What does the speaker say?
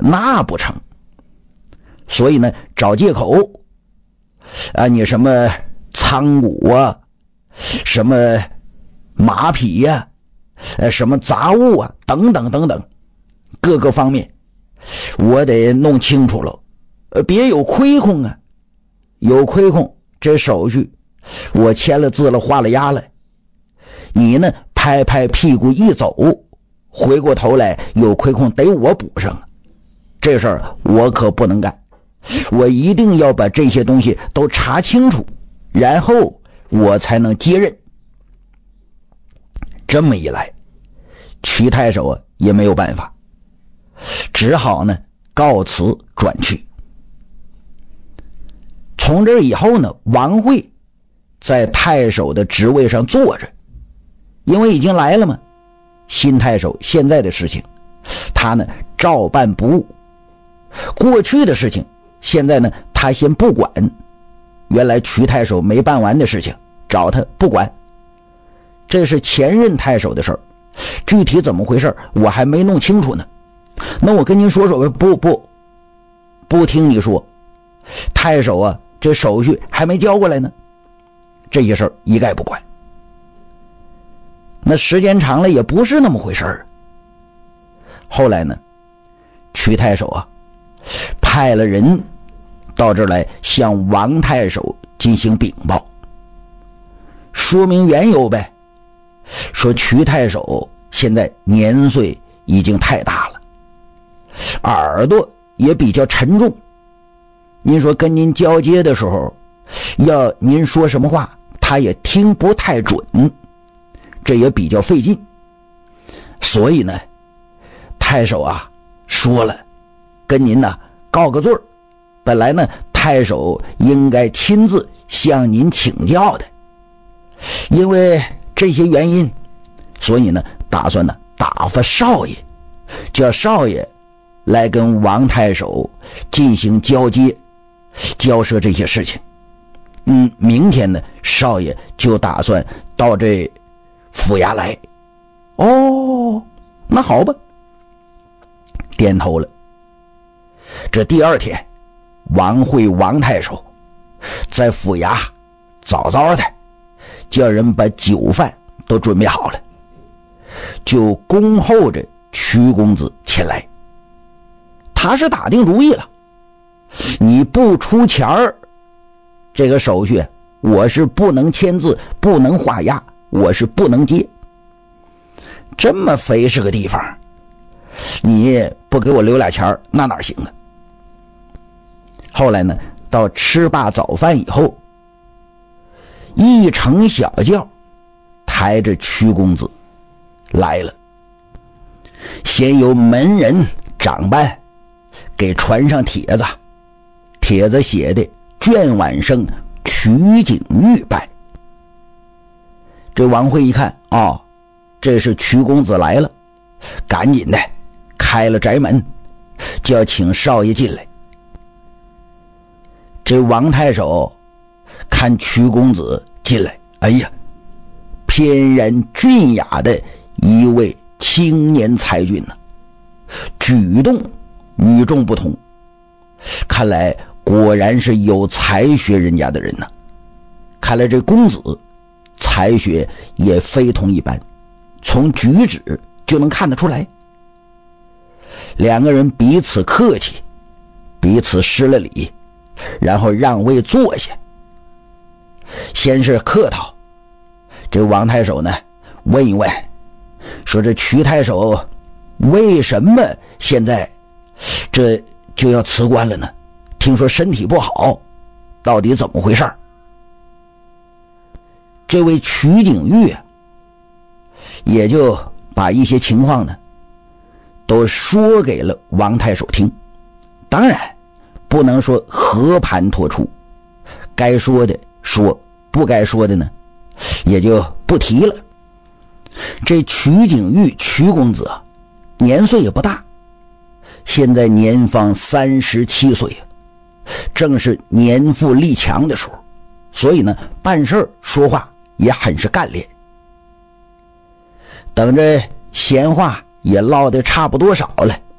那不成。所以呢，找借口啊，你什么仓谷啊，什么马匹呀、什么杂物啊，等等等等，各个方面我得弄清楚了，别有亏空啊。有亏空，这手续我签了字了，画了押了，你呢拍拍屁股一走，回过头来有亏空得我补上，这事儿我可不能干，我一定要把这些东西都查清楚，然后我才能接任。这么一来，瞿太守也没有办法，只好呢告辞转去。从这以后呢，王惠在太守的职位上坐着，因为已经来了嘛，新太守现在的事情他呢照办不误，过去的事情现在呢他先不管，原来瞿太守没办完的事情找他不管，这是前任太守的事儿，具体怎么回事我还没弄清楚呢。那我跟您说说，不听你说，太守啊这手续还没交过来呢，这些事儿一概不管。那时间长了也不是那么回事儿。后来呢，瞿太守啊派了人到这儿来向王太守进行禀报，说明缘由呗。说瞿太守现在年岁已经太大了，耳朵也比较沉重，您说跟您交接的时候要您说什么话他也听不太准，这也比较费劲。所以呢太守啊说了，跟您呢告个罪，本来呢太守应该亲自向您请教的，因为这些原因，所以呢打算呢打发少爷，叫少爷来跟王太守进行交接交涉这些事情。明天呢少爷就打算到这府衙来。哦，那好吧，点头了。这第二天，王惠王太守在府衙早早的叫人把酒饭都准备好了，就恭候着瞿公子前来。他是打定主意了，你不出钱儿，这个手续我是不能签字，不能画押，我是不能接。这么肥是个地方，你不给我留俩钱儿，那哪行啊？后来呢，到吃罢早饭以后，一乘小轿抬着瞿公子来了，先由门人掌办给传上帖子，帖子写的卷晚生瞿景玉拜。这王惠一看，这是瞿公子来了，赶紧的开了宅门，就要请少爷进来。这王太守看瞿公子进来，哎呀，翩然俊雅的一位青年才俊呢，举动与众不同，看来果然是有才学人家的人呢。看来这公子才学也非同一般，从举止就能看得出来。两个人彼此客气，彼此施了礼，然后让位坐下。先是客套，这王太守呢问一问，说这瞿太守为什么现在这就要辞官了呢？听说身体不好，到底怎么回事？这位瞿景玉也就把一些情况呢都说给了王太守听，当然不能说和盘托出，该说的说，不该说的呢也就不提了。这瞿景玉瞿公子年岁也不大，现在年方37岁，正是年富力强的时候，所以呢办事说话也很是干练。等着闲话也唠得差不多少了，